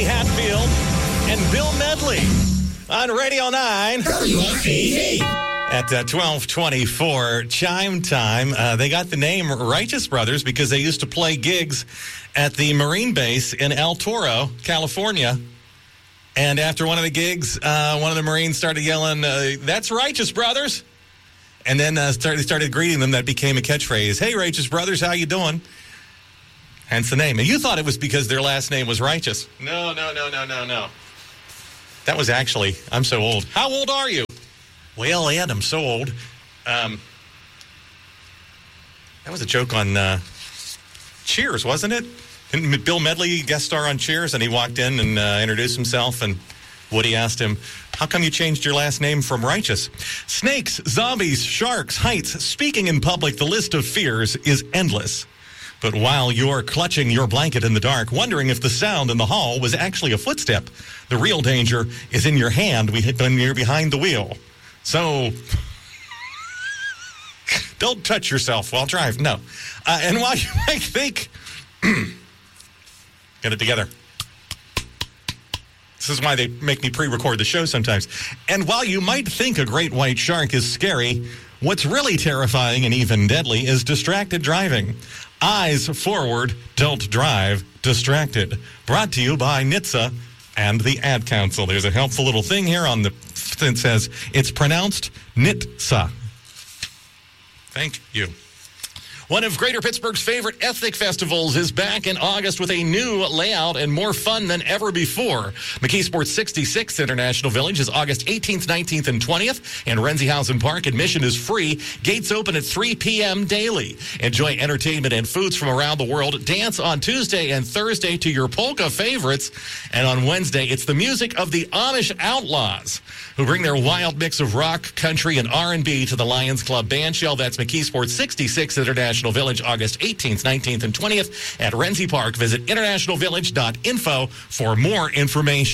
Jerry Hatfield and Bill Medley on Radio 9. WRAD. At 12:24 chime time, they got the name Righteous Brothers because they used to play gigs at the Marine Base in El Toro, California. And after one of the gigs, one of the Marines started yelling, "That's Righteous Brothers." And then started greeting them. That became a catchphrase. "Hey, Righteous Brothers, how you doing?" Hence the name. And you thought it was because their last name was Righteous. No. That was actually, I'm so old. How old are you? Well, Ed, I'm so old. That was a joke on Cheers, wasn't it? Didn't Bill Medley guest star on Cheers? And he walked in and introduced himself, and Woody asked him, "How come you changed your last name from Righteous?" Snakes, zombies, sharks, heights. Speaking in public, the list of fears is endless. But while you're clutching your blanket in the dark, wondering if the sound in the hall was actually a footstep, the real danger is in your hand when you're behind the wheel. So, don't touch yourself while driving. No. And while you might think, get it together. This is why they make me pre-record the show sometimes. And while you might think a great white shark is scary, what's really terrifying and even deadly is distracted driving. Eyes forward, don't drive distracted. Brought to you by NHTSA and the Ad Council. There's a helpful little thing here on the that says it's pronounced NHTSA. Thank you. One of Greater Pittsburgh's favorite ethnic festivals is back in August with a new layout and more fun than ever before. McKeesport's 66th International Village is August 18th, 19th, and 20th. In Renzihausen Park, admission is free. Gates open at 3 p.m. daily. Enjoy entertainment and foods from around the world. Dance on Tuesday and Thursday to your polka favorites. And on Wednesday, it's the music of the Amish Outlaws, who bring their wild mix of rock, country, and R&B to the Lions Club Bandshell. That's McKeesport's 66th International Village, August 18th, 19th, and 20th at Renzi Park. Visit internationalvillage.info for more information.